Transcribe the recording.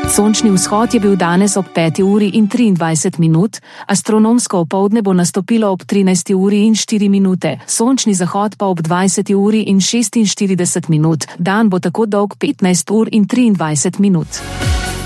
Sončni vzhod je bil danes ob 5:23, astronomsko opoldne bo nastopilo ob 13:04, sončni zahod pa ob 20:46, dan bo tako dolg 15:23.